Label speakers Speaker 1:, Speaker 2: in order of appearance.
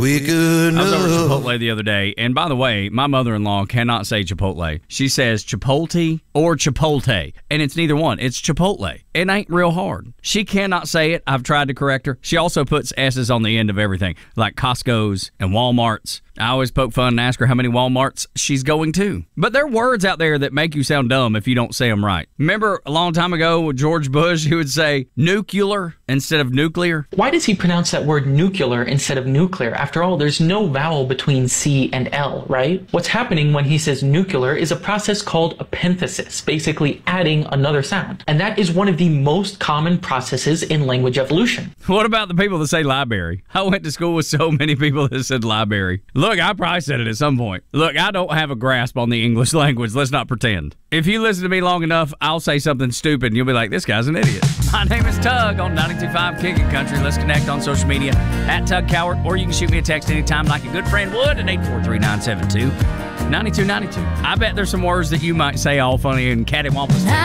Speaker 1: Quick
Speaker 2: I was over at
Speaker 1: enough.
Speaker 2: Chipotle the other day, and by the way, my mother-in-law cannot say Chipotle. She says Chipotle or Chipotle, and it's neither one. It's Chipotle. It ain't real hard. She cannot say it. I've tried to correct her. She also puts S's on the end of everything, like Costco's and Walmart's. I always poke fun and ask her how many Walmarts she's going to. But there are words out there that make you sound dumb if you don't say them right. Remember a long time ago with George Bush, he would say nuclear instead of nuclear?
Speaker 3: Why does he pronounce that word nuclear instead of nuclear? After all, there's no vowel between C and L, right? What's happening when he says nuclear is a process called epenthesis, basically adding another sound. And that is one of the most common processes in language evolution.
Speaker 2: What about the people that say library? I went to school with so many people that said library. Look, I probably said it at some point. Look, I don't have a grasp on the English language. Let's not pretend. If you listen to me long enough, I'll say something stupid and you'll be like, this guy's an idiot. My name is Tug on 92.5 Kicking Country. Let's connect on social media at Tug Cowart, or you can shoot me a text anytime like a good friend would at 843-972-9292. I bet there's some words that you might say all funny and cattywampus.